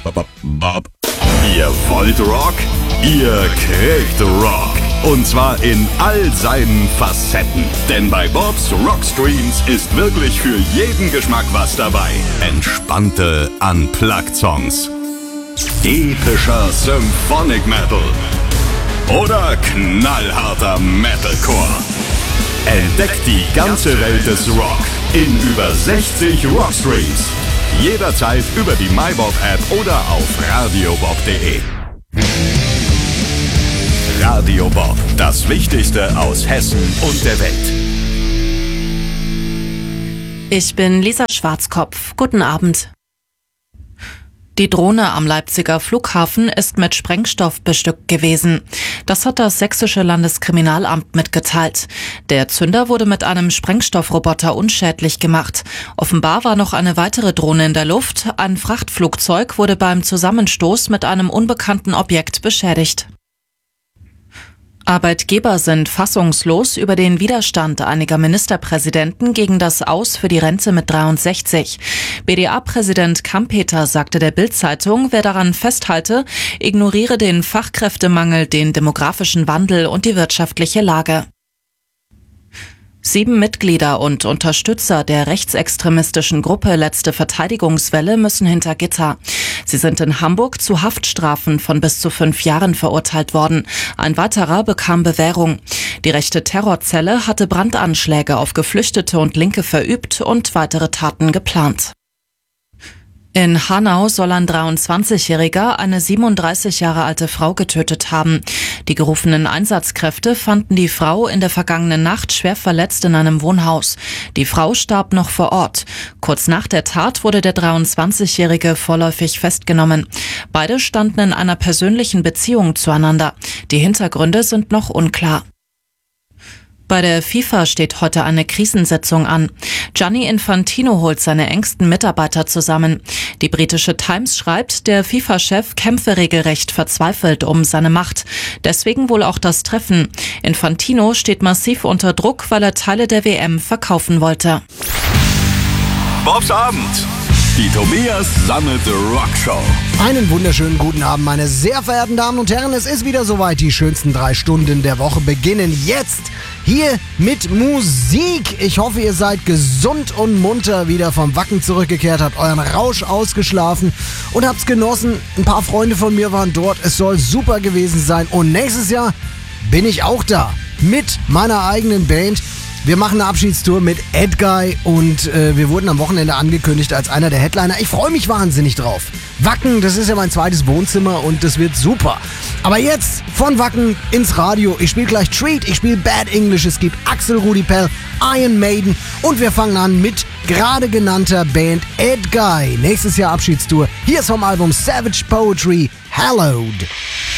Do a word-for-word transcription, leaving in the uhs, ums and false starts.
Bob, Bob. Ihr wollt Rock? Ihr kriegt Rock. Und zwar in all seinen Facetten. Denn bei Bobs Rockstreams ist wirklich für jeden Geschmack was dabei. Entspannte Unplugged-Songs, epischer Symphonic Metal oder knallharter Metalcore. Entdeckt die ganze Welt des Rock in über sechzig Rockstreams. Jederzeit über die MyBob-App oder auf radiobob punkt de. Radio Bob, das Wichtigste aus Hessen und der Welt. Ich bin Lisa Schwarzkopf. Guten Abend. Die Drohne am Leipziger Flughafen ist mit Sprengstoff bestückt gewesen. Das hat das sächsische Landeskriminalamt mitgeteilt. Der Zünder wurde mit einem Sprengstoffroboter unschädlich gemacht. Offenbar war noch eine weitere Drohne in der Luft. Ein Frachtflugzeug wurde beim Zusammenstoß mit einem unbekannten Objekt beschädigt. Arbeitgeber sind fassungslos über den Widerstand einiger Ministerpräsidenten gegen das Aus für die Rente mit dreiundsechzig. B D A-Präsident Kampeter sagte der Bild-Zeitung, wer daran festhalte, ignoriere den Fachkräftemangel, den demografischen Wandel und die wirtschaftliche Lage. Sieben Mitglieder und Unterstützer der rechtsextremistischen Gruppe Letzte Verteidigungswelle müssen hinter Gitter. Sie sind in Hamburg zu Haftstrafen von bis zu fünf Jahren verurteilt worden. Ein weiterer bekam Bewährung. Die rechte Terrorzelle hatte Brandanschläge auf Geflüchtete und Linke verübt und weitere Taten geplant. In Hanau soll ein dreiundzwanzigjähriger eine siebenunddreißig Jahre alte Frau getötet haben. Die gerufenen Einsatzkräfte fanden die Frau in der vergangenen Nacht schwer verletzt in einem Wohnhaus. Die Frau starb noch vor Ort. Kurz nach der Tat wurde der dreiundzwanzigjährige vorläufig festgenommen. Beide standen in einer persönlichen Beziehung zueinander. Die Hintergründe sind noch unklar. Bei der FIFA steht heute eine Krisensitzung an. Gianni Infantino holt seine engsten Mitarbeiter zusammen. Die britische Times schreibt, der FIFA-Chef kämpfe regelrecht verzweifelt um seine Macht. Deswegen wohl auch das Treffen. Infantino steht massiv unter Druck, weil er Teile der W M verkaufen wollte. Bobs Abend. Die Tobias Sammelte Rockshow. Einen wunderschönen guten Abend, meine sehr verehrten Damen und Herren. Es ist wieder soweit. Die schönsten drei Stunden der Woche beginnen jetzt hier mit Musik. Ich hoffe, ihr seid gesund und munter wieder vom Wacken zurückgekehrt, habt euren Rausch ausgeschlafen und habt's genossen. Ein paar Freunde von mir waren dort. Es soll super gewesen sein. Und nächstes Jahr bin ich auch da mit meiner eigenen Band. Wir machen eine Abschiedstour mit Edguy und äh, wir wurden am Wochenende angekündigt als einer der Headliner. Ich freue mich wahnsinnig drauf. Wacken, das ist ja mein zweites Wohnzimmer und das wird super. Aber jetzt von Wacken ins Radio. Ich spiele gleich Treat, ich spiele Bad English, es gibt Axel Rudi Pell, Iron Maiden und wir fangen an mit gerade genannter Band Edguy. Nächstes Jahr Abschiedstour. Hier ist vom Album Savage Poetry, Hallowed.